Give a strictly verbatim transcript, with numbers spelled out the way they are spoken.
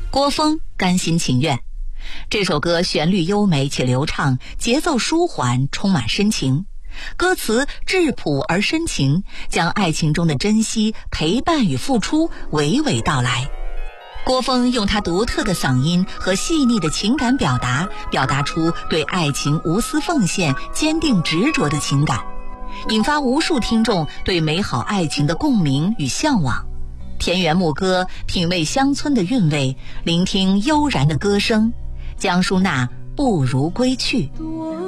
郭峰甘心情愿。这首歌旋律优美且流畅，节奏舒缓，充满深情。歌词质朴而深情，将爱情中的珍惜、陪伴与付出娓娓道来。郭峰用他独特的嗓音和细腻的情感表达，表达出对爱情无私奉献、坚定执着的情感，引发无数听众对美好爱情的共鸣与向往。田园牧歌，品味乡村的韵味，聆听悠然的歌声。江淑娜不如归去。 多